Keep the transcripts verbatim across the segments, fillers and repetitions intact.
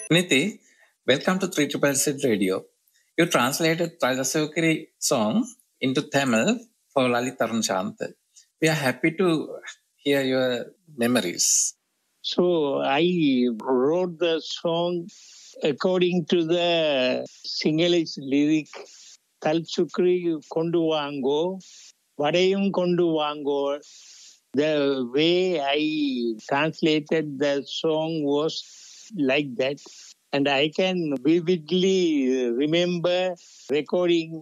Niti, welcome to three Triple Z Radio. You translated Trailasavakari song into Tamil for Lalit Arunshant. We are happy to hear your memories. So I wrote the song according to the Sinhalese lyric Talchukri Kondu Vango, Vadayum Kondu Vango. The way I translated the song was like that. And I can vividly remember recording.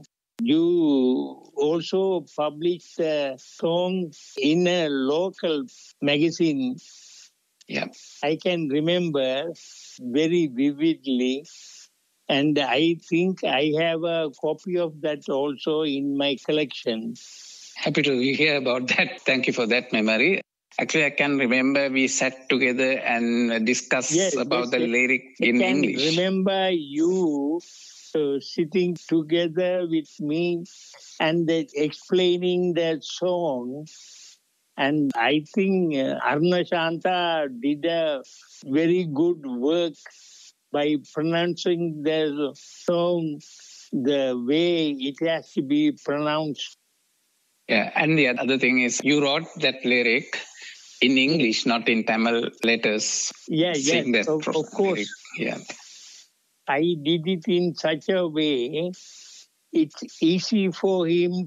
You also published a song in a local magazine. Yeah. I can remember very vividly. And I think I have a copy of that also in my collection. Happy to hear about that. Thank you for that memory. Actually, I can remember we sat together and discussed Yes, about yes, the yes. lyric I in can English. remember you uh, sitting together with me and uh, explaining that song. And I think uh, Arunashanta did a very good work by pronouncing the song the way it has to be pronounced. Yeah, and the other thing is you wrote that lyric in English, not in Tamil letters. Yeah, yes, That of, of course. lyric. Yeah. I did it in such a way it's easy for him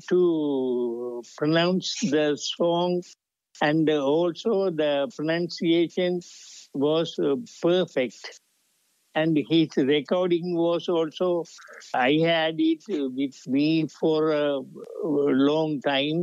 to pronounce the song, and also the pronunciation was uh, perfect. And his recording was also, I had it with me for a, a long time.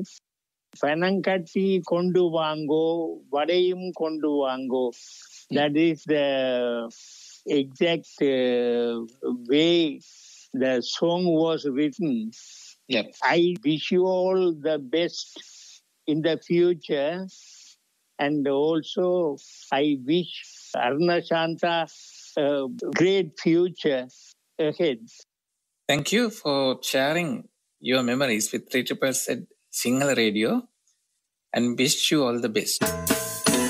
Panankatti kondu vango, vadayum kondu vango. That is the exact uh, way the song was written. Yep. I wish you all the best in the future. And also, I wish Arunashanta a great future ahead. Thank you for sharing your memories with three Triple Z Sinhala Radio and wish you all the best.